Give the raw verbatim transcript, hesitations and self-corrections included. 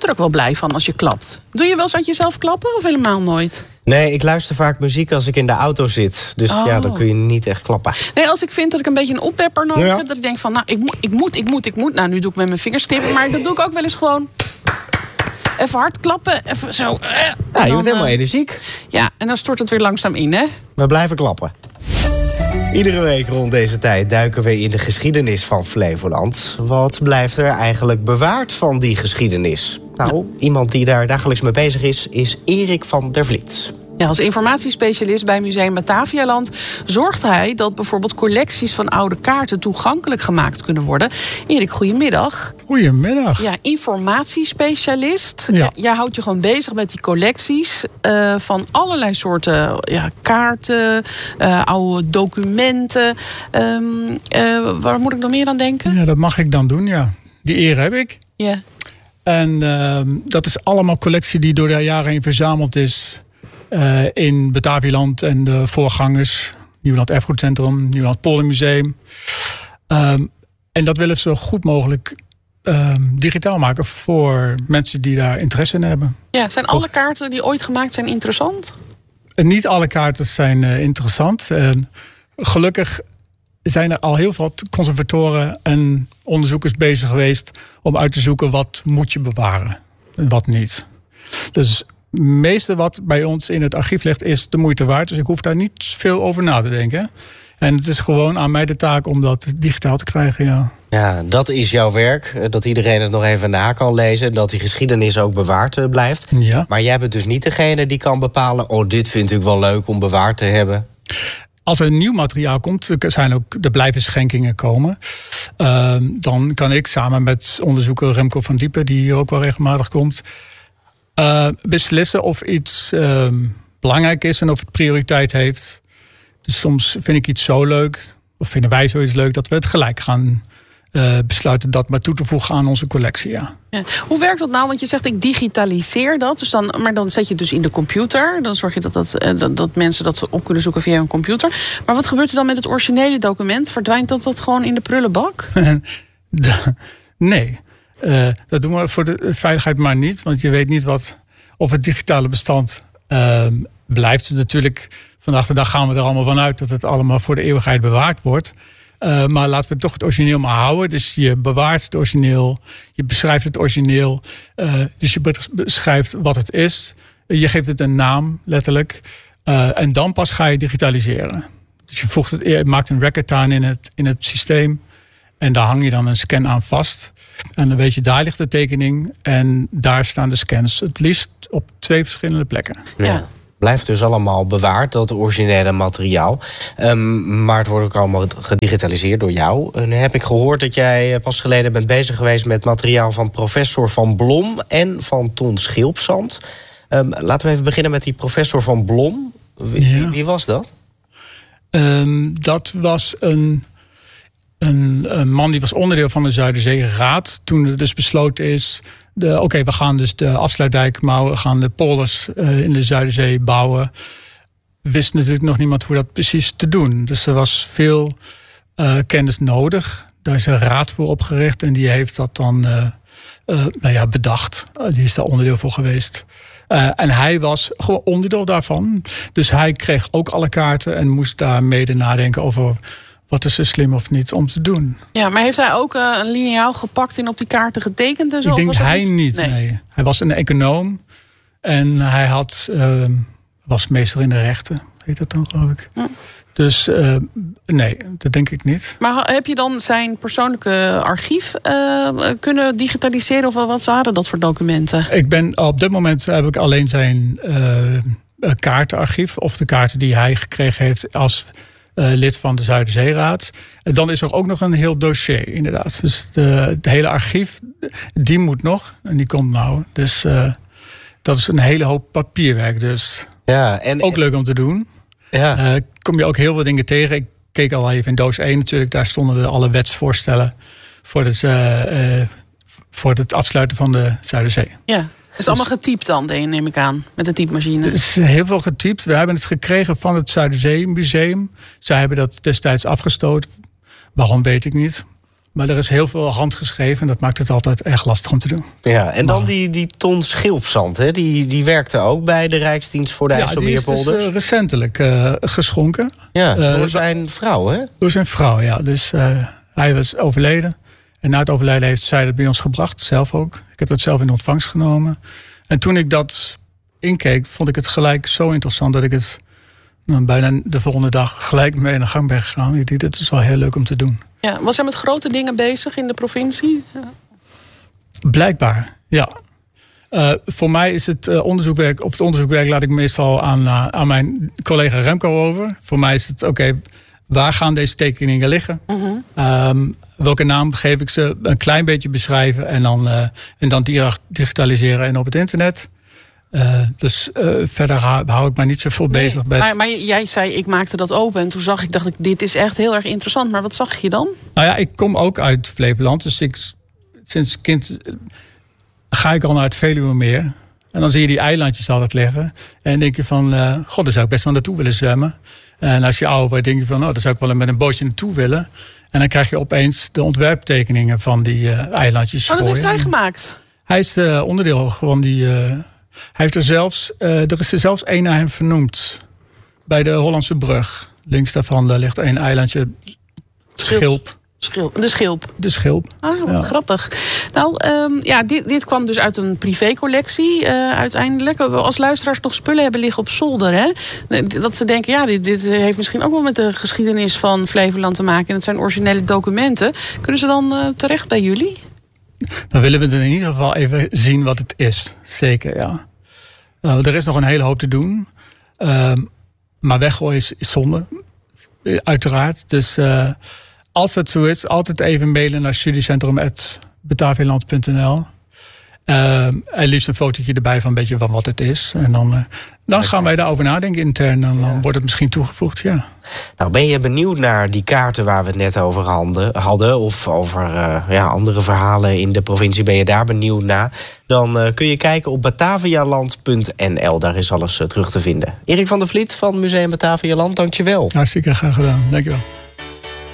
er ook wel blij van als je klapt. Doe je wel eens uit jezelf klappen of helemaal nooit? Nee, ik luister vaak muziek als ik in de auto zit. Dus Oh. ja, dan kun je niet echt klappen. Nee, als ik vind dat ik een beetje een oppepper nodig Ja. heb... dat ik denk van, nou, ik moet, ik moet, ik moet, ik moet. Nou, nu doe ik met mijn vingers knippen, maar dat doe ik ook wel eens gewoon... Even hard klappen, even zo. Ja, je dan, bent helemaal uh, energiek. Ja, en dan stort het weer langzaam in, hè? We blijven klappen. Iedere week rond deze tijd duiken we in de geschiedenis van Flevoland. Wat blijft er eigenlijk bewaard van die geschiedenis? Nou, iemand die daar dagelijks mee bezig is, is Erik van der Vliet. Ja, als informatiespecialist bij Museum Batavialand zorgt hij dat bijvoorbeeld collecties van oude kaarten toegankelijk gemaakt kunnen worden. Erik, goedemiddag. Goedemiddag. Ja, informatiespecialist. Ja. Jij houdt je gewoon bezig met die collecties uh, van allerlei soorten ja, kaarten, uh, oude documenten. Um, uh, waar moet ik nog meer aan denken? Ja, dat mag ik dan doen, ja. Die eer heb ik. Ja. En uh, dat is allemaal collectie die door de jaren heen verzameld is. Uh, in Batavialand en de voorgangers. Nieuwland Erfgoedcentrum, Nieuwland Poldermuseum. Um, en dat willen ze zo goed mogelijk um, digitaal maken voor mensen die daar interesse in hebben. Ja, zijn alle kaarten die ooit gemaakt zijn interessant? En niet alle kaarten zijn uh, interessant. Uh, gelukkig zijn er al heel veel conservatoren en onderzoekers bezig geweest om uit te zoeken wat moet je bewaren en wat niet. Dus het meeste wat bij ons in het archief ligt is de moeite waard. Dus ik hoef daar niet veel over na te denken. En het is gewoon aan mij de taak om dat digitaal te krijgen, ja. Ja, dat is jouw werk. Dat iedereen het nog even na kan lezen. Dat die geschiedenis ook bewaard blijft. Ja. Maar jij bent dus niet degene die kan bepalen... oh, dit vind ik wel leuk om bewaard te hebben. Als er nieuw materiaal komt, er zijn ook, er blijven schenkingen komen. Uh, dan kan ik samen met onderzoeker Remco van Diepen, die hier ook wel regelmatig komt, uh, beslissen of iets uh, belangrijk is en of het prioriteit heeft. Dus soms vind ik iets zo leuk, of vinden wij zoiets leuk, dat we het gelijk gaan uh, besluiten dat maar toe te voegen aan onze collectie. Ja. Ja. Hoe werkt dat nou? Want je zegt ik digitaliseer dat. Dus dan, maar dan zet je het dus in de computer. Dan zorg je dat, dat, dat, dat mensen dat op kunnen zoeken via een computer. Maar wat gebeurt er dan met het originele document? Verdwijnt dat, dat gewoon in de prullenbak? Nee, uh, dat doen we voor de veiligheid maar niet. Want je weet niet wat of het digitale bestand uh, blijft. Natuurlijk, vandaag de dag gaan we er allemaal van uit dat het allemaal voor de eeuwigheid bewaard wordt. Uh, maar laten we toch het origineel maar houden. Dus je bewaart het origineel. Je beschrijft het origineel. Uh, dus je beschrijft wat het is. Je geeft het een naam, letterlijk. Uh, en dan pas ga je digitaliseren. Dus je, voegt het, je maakt een record aan in het, in het systeem. En daar hang je dan een scan aan vast. En dan weet je, daar ligt de tekening. En daar staan de scans. Het liefst op twee verschillende plekken. Ja. Ja. Blijft dus allemaal bewaard, dat originele materiaal. Um, maar het wordt ook allemaal gedigitaliseerd door jou. En nu heb ik gehoord dat jij pas geleden bent bezig geweest met materiaal van professor Van Blom en van Ton Schilpzand. Um, laten we even beginnen met die professor Van Blom. Wie, ja. wie was dat? Um, dat was een, een, een man die was onderdeel van de Zuiderzeeraad. Toen er dus besloten is, Oké, okay, we gaan dus de afsluitdijk bouwen, we gaan de polders uh, in de Zuiderzee bouwen. Wist natuurlijk nog niemand hoe dat precies te doen. Dus er was veel uh, kennis nodig. Daar is een raad voor opgericht en die heeft dat dan uh, uh, nou ja, bedacht. Uh, die is daar onderdeel voor geweest. Uh, en hij was gewoon onderdeel daarvan. Dus hij kreeg ook alle kaarten en moest daar mede nadenken over wat is er slim of niet om te doen. Ja, maar heeft hij ook uh, een liniaal gepakt en op die kaarten getekend en zo? Ik denk was hij niet? niet, nee. nee. Hij was een econoom en hij had, uh, was meester in de rechten, heet dat dan geloof ik. Hm. Dus uh, nee, dat denk ik niet. Maar heb je dan zijn persoonlijke archief uh, kunnen digitaliseren of wat waren dat voor documenten? Ik ben op dit moment heb ik alleen zijn uh, kaartenarchief of de kaarten die hij gekregen heeft als Uh, lid van de Zuiderzeeraad. En dan is er ook nog een heel dossier, inderdaad. Dus de, het hele archief, die moet nog. En die komt nou. Dus uh, dat is een hele hoop papierwerk. Dus ja, en ook leuk om te doen. Ja. Uh, kom je ook heel veel dingen tegen. Ik keek al even in doos één natuurlijk. Daar stonden de alle wetsvoorstellen voor het, uh, uh, voor het afsluiten van de Zuiderzee. Ja. Het is allemaal getypt dan, neem ik aan, met de typemachine. Het is heel veel getypt. We hebben het gekregen van het Zuiderzeemuseum. Zij hebben dat destijds afgestoten. Waarom weet ik niet. Maar er is heel veel handgeschreven en dat maakt het altijd erg lastig om te doen. Ja, en dan die, die Ton Schilpzand, hè? Die, die werkte ook bij de Rijksdienst voor de ja, IJsselmeerpolders. Die is dus uh, recentelijk uh, geschonken. Ja, door uh, zijn vrouw, hè? Door zijn vrouw, ja. Dus uh, hij was overleden. En na het overlijden heeft zij dat bij ons gebracht, zelf ook. Ik heb dat zelf in ontvangst genomen. En toen ik dat inkeek, vond ik het gelijk zo interessant dat ik het nou, bijna de volgende dag gelijk mee aan de gang ben gegaan. Ik dacht, dit is wel heel leuk om te doen. Ja, was hij met grote dingen bezig in de provincie? Ja. Blijkbaar, ja. Uh, voor mij is het uh, onderzoekwerk, of het onderzoekwerk laat ik meestal aan, uh, aan mijn collega Remco over. Voor mij is het, oké, okay, waar gaan deze tekeningen liggen? Uh-huh. Um, welke naam geef ik ze? Een klein beetje beschrijven en dan, uh, en dan digitaliseren en op het internet. Uh, dus uh, verder hou, hou ik mij niet zoveel nee, bezig met. Maar, maar jij zei, ik maakte dat open en toen zag ik, dacht ik, dit is echt heel erg interessant. Maar wat zag je dan? Nou ja, ik kom ook uit Flevoland, dus ik sinds kind ga ik al naar het Veluwemeer. En dan zie je die eilandjes altijd liggen. En dan denk je van, uh, god, daar zou ik best wel naartoe willen zwemmen. En als je ouder wordt, denk je van, oh, daar zou ik wel met een bootje naartoe willen. En dan krijg je opeens de ontwerptekeningen van die uh, eilandjes. Oh, dat heeft hij gemaakt? Hij is de onderdeel van die. Uh, hij heeft er zelfs, uh, er is er zelfs één naar hem vernoemd. Bij de Hollandse brug. Links daarvan daar ligt een eilandje. Schilp. Schilp. De Schilp. De Schilp. Ah, wat ja. grappig. Nou, um, ja, dit, dit kwam dus uit een privécollectie uh, uiteindelijk. Als luisteraars nog spullen hebben liggen op zolder, hè, dat ze denken, ja, dit, dit heeft misschien ook wel met de geschiedenis van Flevoland te maken. En het zijn originele documenten. Kunnen ze dan uh, terecht bij jullie? Dan willen we in ieder geval even zien wat het is. Zeker, ja. Uh, er is nog een hele hoop te doen. Uh, maar weggooien is, is zonde. Uiteraard. Dus uh, als het zo is, altijd even mailen naar studiecentrum apenstaartje batavialand punt n l. Uh, en liefst een fotootje erbij van een beetje van wat het is. En dan, uh, dan gaan wij daarover nadenken intern. En dan ja. wordt het misschien toegevoegd, ja. Nou, ben je benieuwd naar die kaarten waar we het net over hadden? Of over uh, ja, andere verhalen in de provincie? Ben je daar benieuwd naar? Dan uh, kun je kijken op batavialand punt n l. Daar is alles uh, terug te vinden. Erik van der Vliet van Museum Batavialand, dank je wel. Hartstikke graag gedaan, dank je wel.